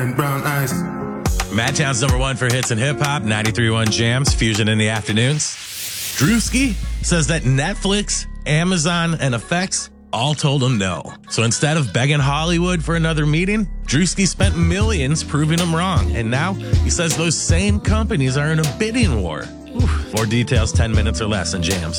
and brown eyes. Madtown's #1 for hits and hip-hop, 93.1 Jams, Fusion in the afternoons. Drewski says that Netflix, Amazon, and Effects all told him no. So instead of begging Hollywood for another meeting, Drewski spent millions proving him wrong. And now he says those same companies are in a bidding war. More details 10 minutes or less on Jams.